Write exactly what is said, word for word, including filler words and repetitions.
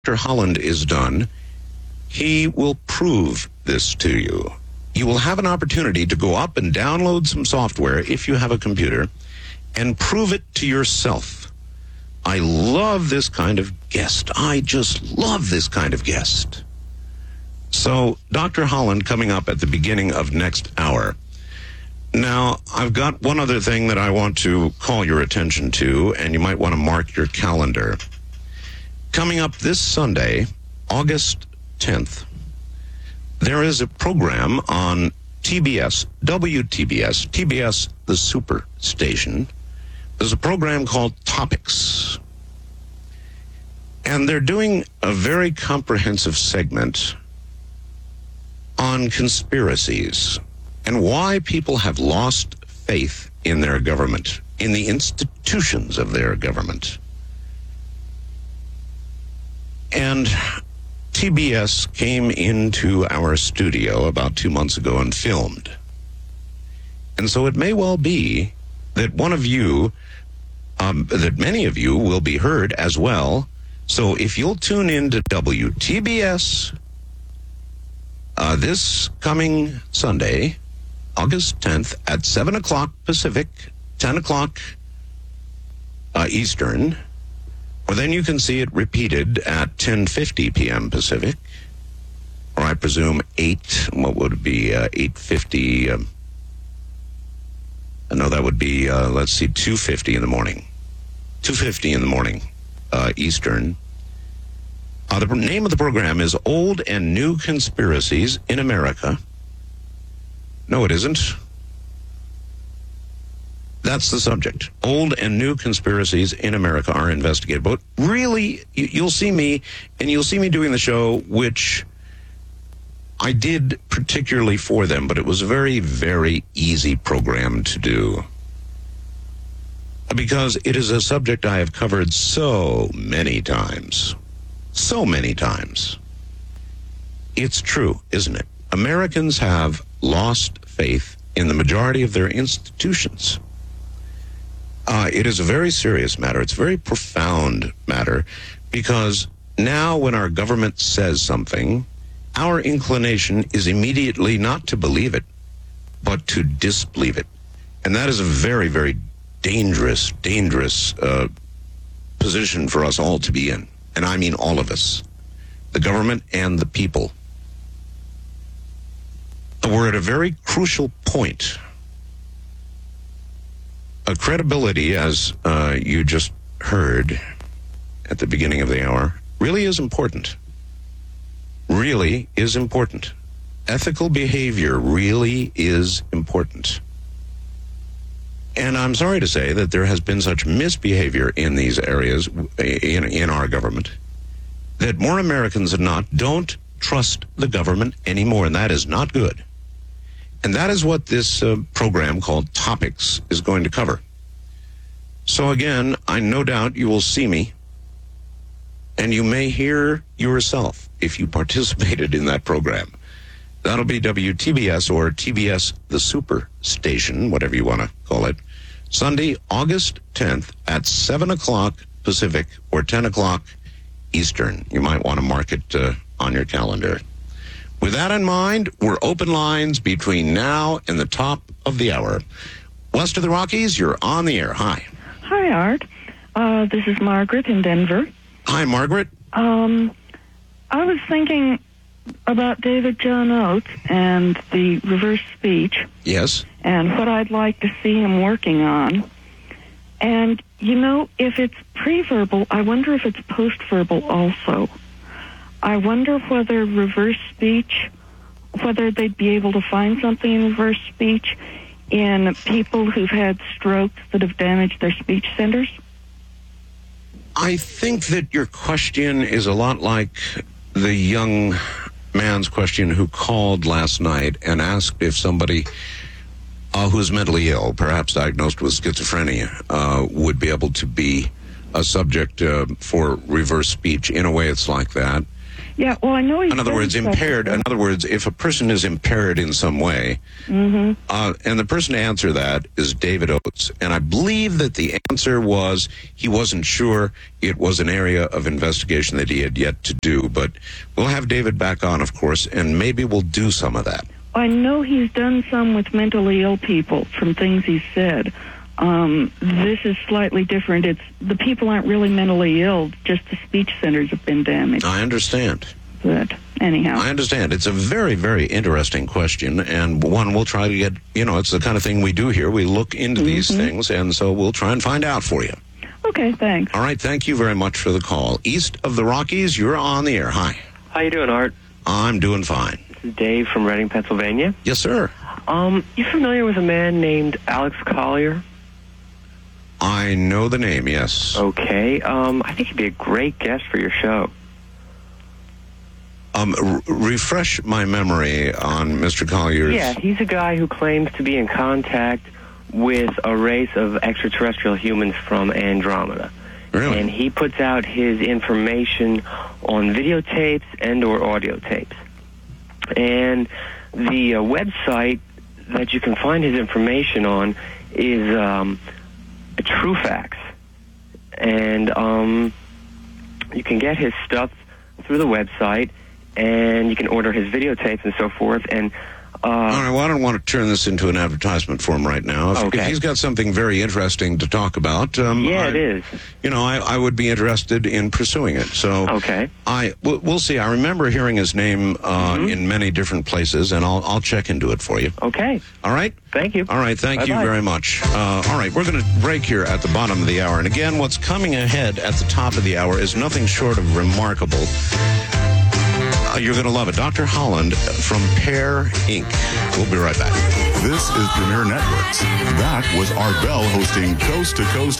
Doctor Holland is done, he will prove this to you. You will have an opportunity to go up and download some software if you have a computer and prove it to yourself. I love this kind of guest. I just love this kind of guest. So, Doctor Holland coming up at the beginning of next hour. Now, I've got one other thing that I want to call your attention to, and you might want to mark your calendar. Coming up this Sunday, August tenth, there is a program on T B S, W T B S, T B S, the Super Station. There's a program called Topics. And they're doing a very comprehensive segment on conspiracies and why people have lost faith in their government, in the institutions of their government. And T B S came into our studio about two months ago and filmed. And so it may well be that one of you, um, that many of you will be heard as well. So if you'll tune in to W T B S uh, this coming Sunday, August tenth at seven o'clock Pacific, ten o'clock uh, Eastern, or then you can see it repeated at ten fifty p.m. Pacific, or I presume eight, what would it be, uh, eight fifty, um, no, that would be, uh, let's see, two fifty in the morning, two fifty in the morning uh, Eastern. Uh, the name of the program is Old and New Conspiracies in America. No, it isn't. That's the subject. Old and new conspiracies in America are investigated. But really, you'll see me, and you'll see me doing the show, which I did particularly for them, but it was a very, very easy program to do. Because it is a subject I have covered so many times. So many times. It's true, isn't it? Americans have lost faith in the majority of their institutions. Uh, it is a very serious matter. It's a very profound matter because now when our government says something, our inclination is immediately not to believe it, but to disbelieve it. And that is a very, very dangerous, dangerous uh, position for us all to be in. And I mean all of us, the government and the people. We're at a very crucial point. A credibility, as uh, you just heard at the beginning of the hour, really is important. Really is important. Ethical behavior really is important. And I'm sorry to say that there has been such misbehavior in these areas, in, in our government, that more Americans than not don't trust the government anymore, and that is not good. And that is what this uh, program called Topics is going to cover. So again, I no doubt you will see me, and you may hear yourself if you participated in that program. That'll be W T B S or T B S, the Super Station, whatever you want to call it, Sunday, August tenth at seven o'clock Pacific or ten o'clock Eastern. You might want to mark it uh, on your calendar. With that in mind, we're open lines between now and the top of the hour. West of the Rockies, you're on the air. Hi. Hi, Art. Uh, this is Margaret in Denver. Hi, Margaret. Um, I was thinking about David John Oates and the reverse speech. Yes. And what I'd like to see him working on. And, you know, if it's pre-verbal, I wonder if it's post-verbal also. I wonder whether reverse speech, whether they'd be able to find something in reverse speech in people who've had strokes that have damaged their speech centers. I think that your question is a lot like the young man's question who called last night and asked if somebody uh, who's mentally ill, perhaps diagnosed with schizophrenia, uh, would be able to be a subject uh, for reverse speech. In a way, it's like that. Yeah, well, I know he's In other done words, stuff impaired. with In other words, if a person is impaired in some way, Mhm. uh, and the person to answer that is David Oates, and I believe that the answer was he wasn't sure. It was an area of investigation that he had yet to do, but we'll have David back on, of course, and maybe we'll do some of that. I know he's done some with mentally ill people from things he's said. Um, this is slightly different. It's the people aren't really mentally ill, just the speech centers have been damaged. I understand. But anyhow. I understand. It's a very, very interesting question, and one we'll try to get, you know, it's the kind of thing we do here. We look into these Mhm. things, and so we'll try and find out for you. Okay, thanks. All right, thank you very much for the call. East of the Rockies, you're on the air. Hi. How you doing, Art? I'm doing fine. This is Dave from Reading, Pennsylvania. Yes, sir. Um, you familiar with a man named Alex Collier? I know the name, yes. Okay. Um, I think he'd be a great guest for your show. Um, r- refresh my memory on Mister Collier's... Yeah, he's a guy who claims to be in contact with a race of extraterrestrial humans from Andromeda. Really? And he puts out his information on videotapes and or audio tapes. And the uh, website that you can find his information on is um, TrueFacts. And um, you can get his stuff through the website, and you can order his videotapes and so forth. And uh, All right, well, I don't want to turn this into an advertisement for him right now. If, Okay. if he's got something very interesting to talk about, um, yeah, I, it is. You know, I, I would be interested in pursuing it. So Okay. I we'll, we'll see. I remember hearing his name uh, Mhm. in many different places, and I'll I'll check into it for you. Okay. All right. Thank you. All right, thank you Bye-bye. very much. Uh, all right, we're going to break here at the bottom of the hour. And again, what's coming ahead at the top of the hour is nothing short of remarkable. Uh, you're going to love it. Doctor Holland from Pear Incorporated. We'll be right back. This is Premier Networks. That was Art Bell hosting Coast to Coast